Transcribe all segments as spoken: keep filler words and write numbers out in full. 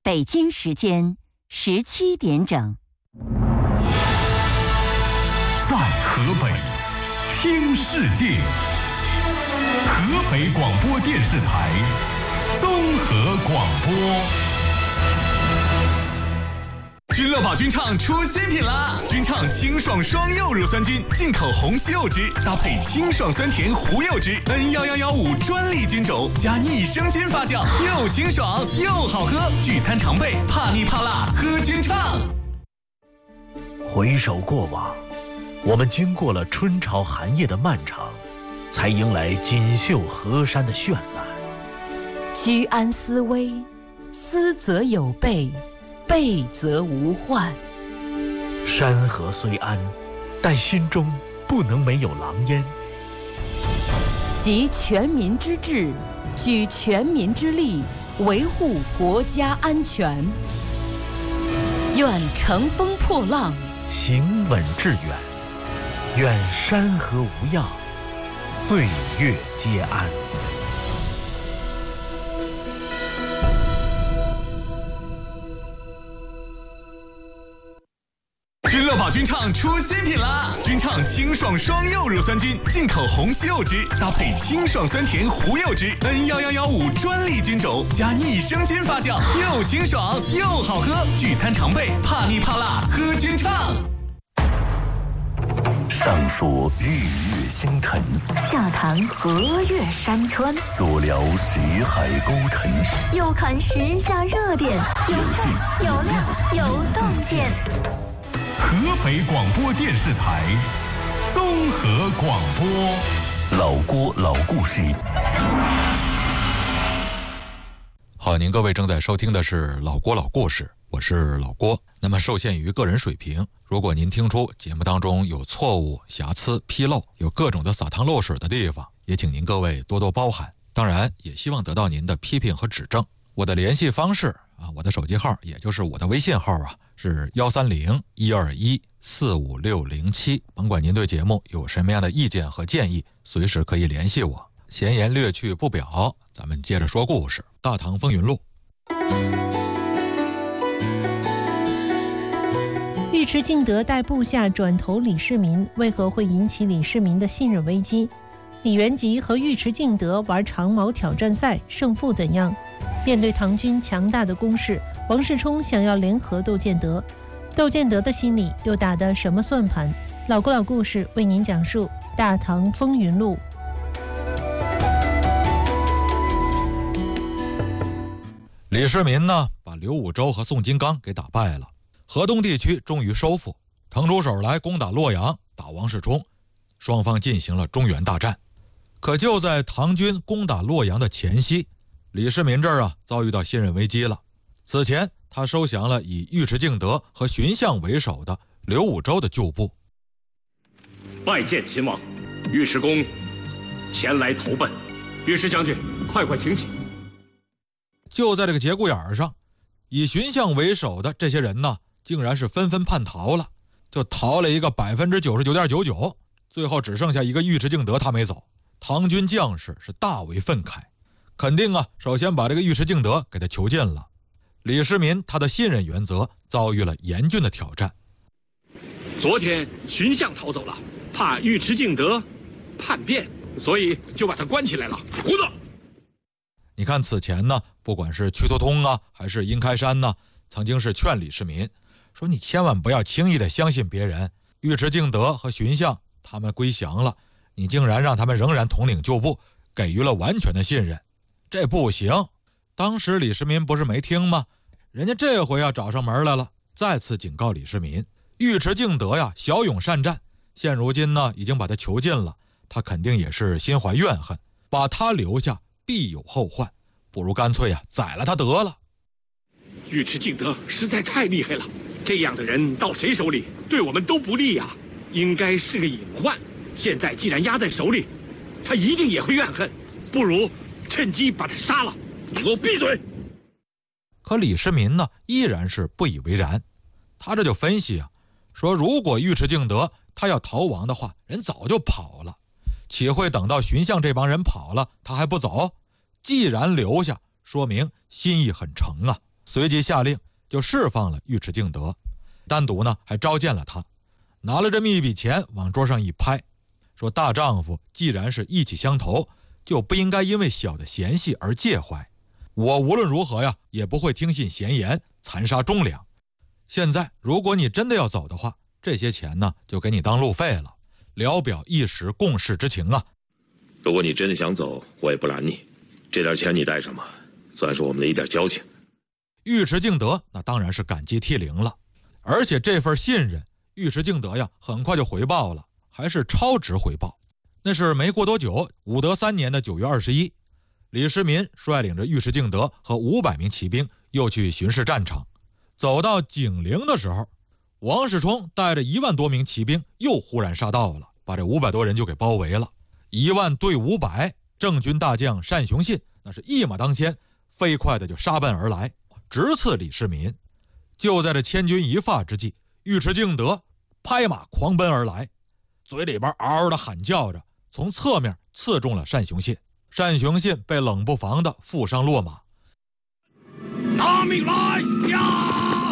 北京时间十七点整。 在河北听世界，河北广播电视台综合广播。君乐宝君畅出新品啦！君畅清爽双柚乳酸菌，进口红西柚汁，搭配清爽酸甜胡柚汁 N 一一一五专利菌种，加益生菌发酵，又清爽又好喝。聚餐常备，怕腻怕辣，喝君畅。 回首过往，我们经过了春潮寒夜的漫长，才迎来锦绣河山的绚烂。 居安思危，思则有备，备则无患。 山河虽安，但心中不能没有狼烟。 集全民之智，举全民之力，维护国家安全。愿乘风破浪， 行稳致远。愿山河无恙，岁月皆安。 君乐宝君畅出新品啦！君畅清爽双柚乳酸菌，进口红西柚汁，搭配清爽酸甜胡柚汁 N 一一一五专利菌种，加益生菌发酵，又清爽又好喝。聚餐常备，怕腻怕辣，喝君畅。 上说日月星辰， 下谈河岳山川， 左聊徐海沟沉， 右看时下热点，有趣有料有洞见。 河北广播电视台综合广播。 老郭老故事。 好，您各位正在收听的是老郭老故事，我是老郭。那么受限于个人水平，如果您听出节目当中有错误、瑕疵、纰漏，有各种的洒汤漏水的地方，也请您各位多多包涵。当然也希望得到您的批评和指正。我的联系方式啊，我的手机号也就是我的微信号啊，是幺三零一二一四五六零七。甭管您对节目有什么样的意见和建议，随时可以联系我。闲言略去不表，咱们接着说故事。大唐风云录。 尉迟敬德带部下转投李世民，为何会引起李世民的信任危机？李元吉和尉迟敬德玩长矛挑战赛，胜负怎样？面对唐军强大的攻势，王世充想要联合窦建德，窦建德的心里又打的什么算盘？老郭老故事为您讲述《大唐风云录》。 李世民呢，把刘武周和宋金刚给打败了，河东地区终于收复，腾出手来攻打洛阳，打王世充，双方进行了中原大战。可就在唐军攻打洛阳的前夕，李世民这儿啊遭遇到信任危机了。此前他收降了以尉迟敬德和荀相为首的刘武周的旧部。 拜见秦王，尉迟恭前来投奔。尉迟将军，快快请起。 就在这个节骨眼上，以荀相为首的这些人呢，竟然是纷纷叛逃了，就逃了一个百分之九十九点九九，最后只剩下一个尉迟敬德他没走。唐军将士是大为愤慨，肯定啊，首先把这个尉迟敬德给他囚禁了。李世民他的信任原则遭遇了严峻的挑战。 昨天荀相逃走了，怕尉迟敬德叛变，所以就把他关起来了。胡子！ 你看此前呢，不管是屈突通啊，还是殷开山呢，曾经是劝李世民说，你千万不要轻易的相信别人。尉迟敬德和荀相他们归降了，你竟然让他们仍然统领旧部，给予了完全的信任，这不行。当时李世民不是没听吗？人家这回要找上门来了，再次警告李世民，尉迟敬德呀骁勇善战，现如今呢已经把他囚禁了，他肯定也是心怀怨恨，把他留下必有后患，不如干脆啊宰了他得了。 尉迟敬德实在太厉害了，这样的人到谁手里对我们都不利呀、啊，应该是个隐患。现在既然压在手里，他一定也会怨恨，不如趁机把他杀了。你给我闭嘴！ 可李世民呢依然是不以为然，他这就分析啊，说如果尉迟敬德他要逃亡的话，人早就跑了，岂会等到荀相这帮人跑了他还不走？既然留下，说明心意很诚啊。 随即下令就释放了尉迟敬德，单独呢还召见了他，拿了这么一笔钱往桌上一拍，说大丈夫既然是义气相投，就不应该因为小的嫌隙而介怀。我无论如何呀，也不会听信闲言，残杀忠良。现在如果你真的要走的话，这些钱呢就给你当路费了，聊表一时共事之情啊。 如果你真的想走，我也不拦你，这点钱你带上吧，算是我们的一点交情。 尉迟敬德那当然是感激涕零了，而且这份信任尉迟敬德呀很快就回报了，还是超值回报。那是没过多久，武德三年的九月二十一，李世民率领着尉迟敬德和五百名骑兵又去巡视战场。走到景陵的时候，王世充带着一万多名骑兵又忽然杀到了，把这五百多人就给包围了。一万对五百，郑军大将单雄信那是一马当先，飞快的就杀奔而来，直刺李世民。就在这千钧一发之际，尉迟敬德拍马狂奔而来，嘴里边嗷嗷的喊叫着，从侧面刺中了单雄信。单雄信被冷不防的负伤落马。 拿命来呀！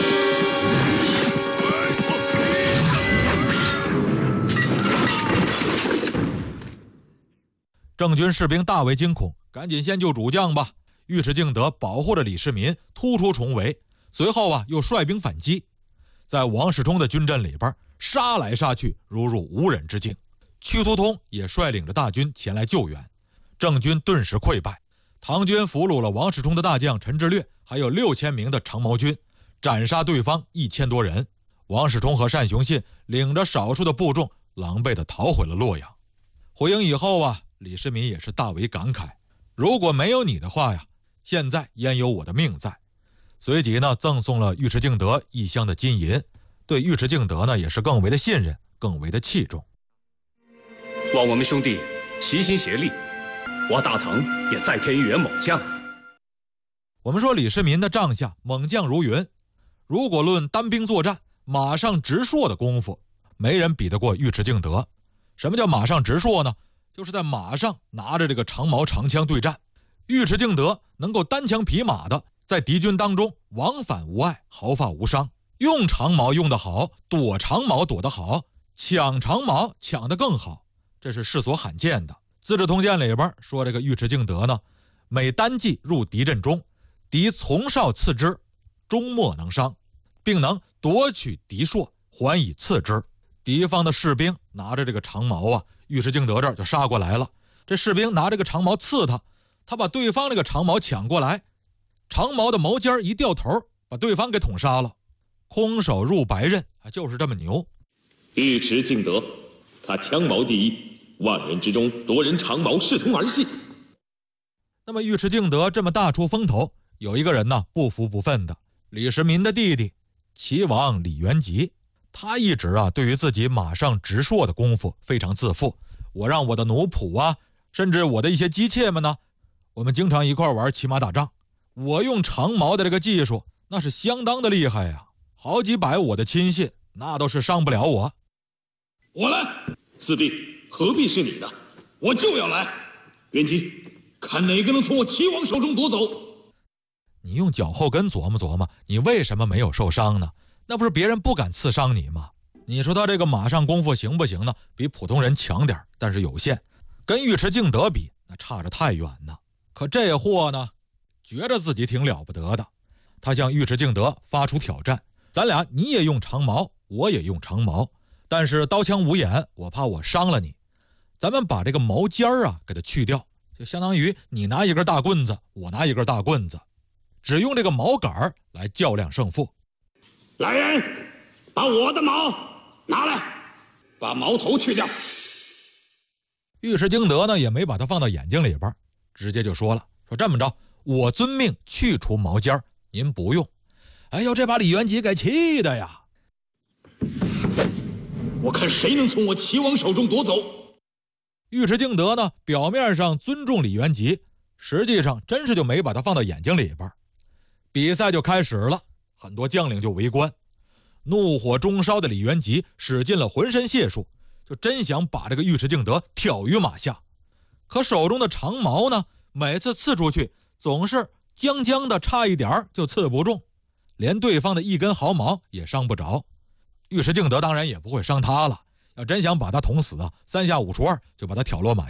郑军士兵大为惊恐，赶紧先救主将吧。尉迟敬德保护着李世民突出重围，随后啊又率兵反击，在王世充的军阵里边杀来杀去，如入无人之境。屈突通也率领着大军前来救援，郑军顿时溃败。唐军俘虏了王世充的大将陈志略，还有六千名的长毛军，斩杀对方一千多人。王世充和单雄信领着少数的部众，狼狈地逃回了洛阳。回营以后啊，李世民也是大为感慨，如果没有你的话呀，现在焉有我的命在。随即呢，赠送了尉迟敬德一箱的金银，对尉迟敬德呢也是更为的信任，更为的器重。 望我们兄弟齐心协力，我大唐也再添一员猛将。 我们说李世民的帐下猛将如云，如果论单兵作战、马上直槊的功夫，没人比得过尉迟敬德。什么叫马上直槊呢？就是在马上拿着这个长矛长枪对战。尉迟敬德能够单枪匹马的在敌军当中往返无碍，毫发无伤。用长矛用得好，躲长矛躲得好，抢长矛抢得更好，这是世所罕见的。资治通鉴里边说，这个尉迟敬德呢，每单骑入敌阵中，敌从少刺之，终莫能伤，并能夺取敌槊，还以刺之。敌方的士兵拿着这个长矛啊，尉迟敬德这儿就杀过来了。这士兵拿这个长矛刺他，他把对方那个长矛抢过来，长矛的矛尖一掉头，把对方给捅杀了。空手入白刃，就是这么牛。 尉迟敬德，他枪矛第一，万人之中夺人长矛，视同儿戏。 那么尉迟敬德这么大出风头，有一个人呢不服不忿的，李世民的弟弟齐王李元吉。他一直啊对于自己马上直槊的功夫非常自负，我让我的奴仆啊，甚至我的一些姬妾们呢，我们经常一块玩骑马打仗，我用长矛的这个技术那是相当的厉害呀、啊，好几百我的亲信那都是伤不了我。 我来， 四弟，何必是你的？ 我就要来。元吉，看哪个能从我齐王手中夺走。 你用脚后跟琢磨琢磨，你为什么没有受伤呢？那不是别人不敢刺伤你吗？你说他这个马上功夫行不行呢？比普通人强点，但是有限，跟尉迟敬德比那差着太远呢。可这货呢，觉着自己挺了不得的，他向尉迟敬德发出挑战，咱俩你也用长矛，我也用长矛，但是刀枪无眼，我怕我伤了你，咱们把这个矛尖儿啊给它去掉，就相当于你拿一根大棍子，我拿一根大棍子，只用这个矛杆来较量胜负。 来人，把我的矛拿来，把矛头去掉。 尉迟敬德呢也没把他放到眼睛里边，直接就说了，说这么着，我遵命去除矛尖，您不用。哎呦，这把李元吉给气的呀！ 我看谁能从我齐王手中夺走。 尉迟敬德呢表面上尊重李元吉，实际上真是就没把他放到眼睛里边。比赛就开始了，很多将领就围观，怒火中烧的李元吉使尽了浑身解数，就真想把这个尉迟敬德挑于马下。可手中的长矛呢，每次刺出去总是将将的差一点就刺不中，连对方的一根毫毛也伤不着。尉迟敬德当然也不会伤他了，要真想把他捅死啊，三下五除二就把他挑落马